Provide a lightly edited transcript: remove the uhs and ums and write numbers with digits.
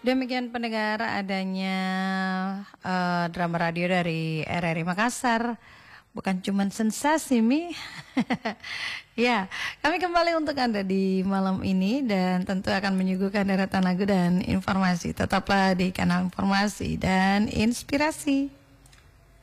Demikian pendengar adanya drama radio dari RRI Makassar. Bukan cuma sensasi Mi. Ya, kami kembali untuk Anda di malam ini dan tentu akan menyuguhkan deretan lagu dan informasi. Tetaplah di kanal informasi dan inspirasi.